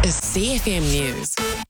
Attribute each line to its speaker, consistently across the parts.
Speaker 1: is CFM News.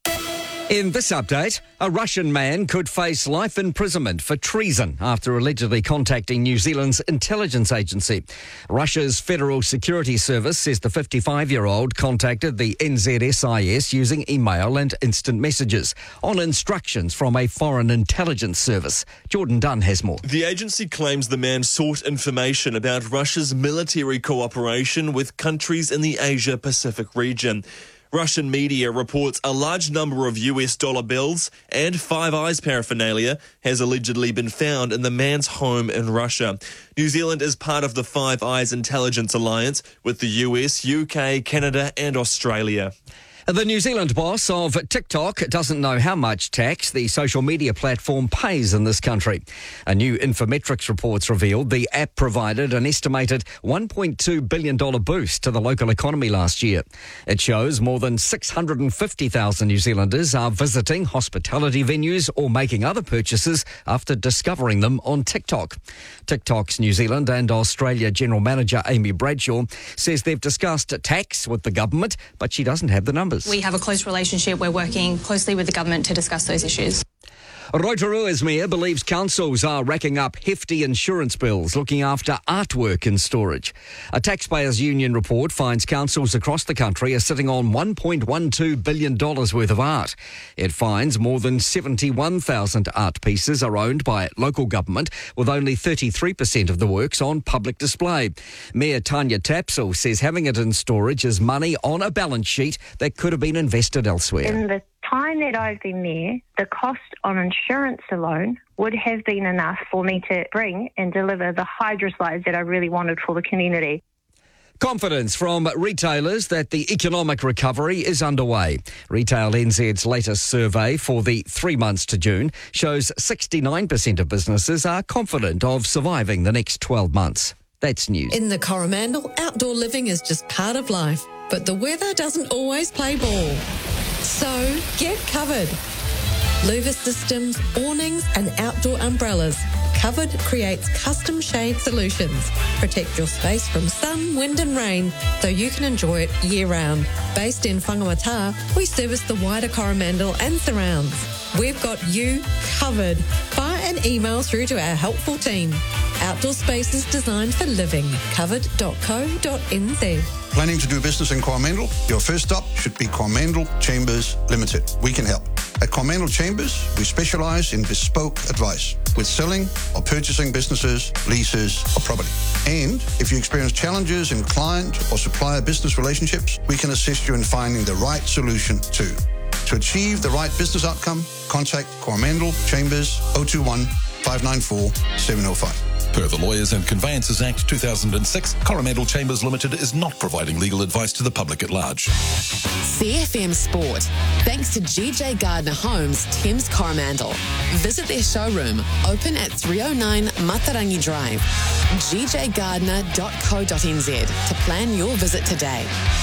Speaker 2: In this update, a Russian man could face life imprisonment for treason after allegedly contacting New Zealand's intelligence agency. Russia's Federal Security Service says the 55-year-old contacted the NZSIS using email and instant messages on instructions from a foreign intelligence service. Jordan Dunn has more.
Speaker 3: The agency claims the man sought information about Russia's military cooperation with countries in the Asia-Pacific region. Russian media reports a large number of US dollar bills and Five Eyes paraphernalia has allegedly been found in the man's home in Russia. New Zealand is part of the Five Eyes Intelligence Alliance with the US, UK, Canada and Australia.
Speaker 2: The New Zealand boss of TikTok doesn't know how much tax the social media platform pays in this country. A new Infometrics report revealed the app provided an estimated $1.2 billion boost to the local economy last year. It shows more than 650,000 New Zealanders are visiting hospitality venues or making other purchases after discovering them on TikTok. TikTok's New Zealand and Australia General Manager Amy Bradshaw says they've discussed tax with the government, but she doesn't have the numbers.
Speaker 4: We have a close relationship. We're working closely with the government to discuss those issues.
Speaker 2: Rotorua's mayor believes councils are racking up hefty insurance bills looking after artwork in storage. A taxpayers union report finds councils across the country are sitting on $1.12 billion worth of art. It finds more than 71,000 art pieces are owned by local government, with only 33% of the works on public display. Mayor Tanya Tapsell says having it in storage is money on a balance sheet that could have been invested elsewhere.
Speaker 5: In the time that I've been there, the cost on insurance alone would have been enough for me to bring and deliver the hydro slides that I really wanted for the community.
Speaker 2: Confidence from retailers that the economic recovery is underway. Retail NZ's latest survey for the 3 months to June shows 69% of businesses are confident of surviving the next 12 months. That's news.
Speaker 1: In the Coromandel, outdoor living is just part of life, but the weather doesn't always play ball. So get covered. Louver systems, awnings and outdoor umbrellas. Covered creates custom shade solutions. Protect your space from sun, wind and rain so you can enjoy it year round. Based in Whangamata, we service the wider Coromandel and surrounds. We've got you covered. Fire an email through to our helpful team. Outdoor spaces designed for living. Covered.co.nz.
Speaker 6: Planning to do business in Coromandel? Your first stop should be Coromandel Chambers Limited. We can help. At Coromandel Chambers, we specialise in bespoke advice with selling or purchasing businesses, leases or property. And if you experience challenges in client or supplier business relationships, we can assist you in finding the right solution too. To achieve the right business outcome, contact Coromandel Chambers 021 594 705.
Speaker 7: Per the Lawyers and Conveyances Act 2006, Coromandel Chambers Limited is not providing legal advice to the public at large.
Speaker 1: CFM Sport. Thanks to GJ Gardner Homes, Thames Coromandel. Visit their showroom, open at 309 Matarangi Drive. gjgardner.co.nz to plan your visit today.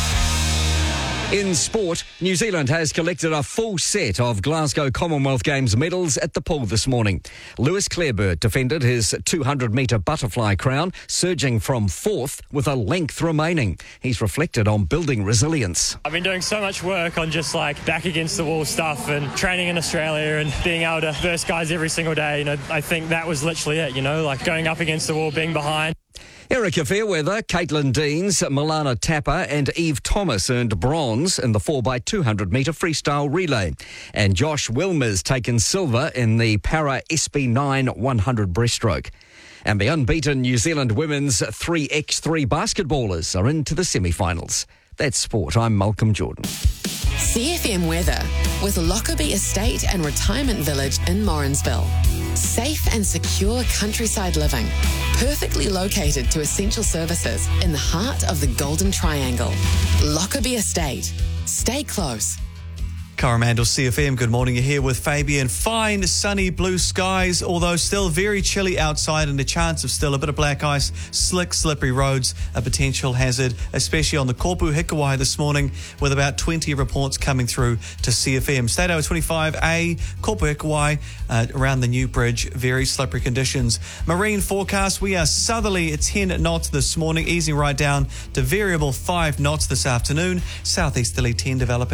Speaker 2: In sport, New Zealand has collected a full set of Glasgow Commonwealth Games medals at the pool this morning. Lewis Clareburt defended his 200-metre butterfly crown, surging from fourth with a length remaining. He's reflected on building resilience.
Speaker 8: I've been doing so much work on just like back against the wall stuff and training in Australia and being able to verse guys every single day. I think that was literally it, like going up against the wall, being behind.
Speaker 2: Erica Fairweather, Caitlin Deans, Milana Tapper and Eve Thomas earned bronze in the 4x200-metre freestyle relay. And Josh Wilmer's taken silver in the Para SB9 100 breaststroke. And the unbeaten New Zealand women's 3x3 basketballers are into the semi-finals. That's sport. I'm Malcolm Jordan.
Speaker 1: CFM weather with Lockerbie Estate and Retirement Village in Morrinsville. Safe and secure countryside living. Perfectly located to essential services in the heart of the Golden Triangle. Lockerbie Estate. Stay close.
Speaker 9: Coromandel CFM, good morning. You're here with Fabian. Fine, sunny blue skies, although still very chilly outside and a chance of still a bit of black ice, slick, slippery roads, a potential hazard, especially on the Kopu Hikawai this morning, with about 20 reports coming through to CFM. State Highway 25A, Kopu Hikawai, around the new bridge, very slippery conditions. Marine forecast, we are southerly at 10 knots this morning, easing right down to variable 5 knots this afternoon. Southeasterly 10 developing.